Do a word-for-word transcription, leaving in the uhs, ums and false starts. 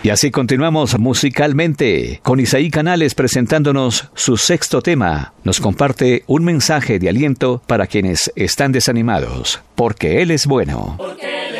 Y así continuamos musicalmente con Isaí Canales presentándonos su sexto tema. Nos comparte un mensaje de aliento para quienes están desanimados, porque Él es bueno. Porque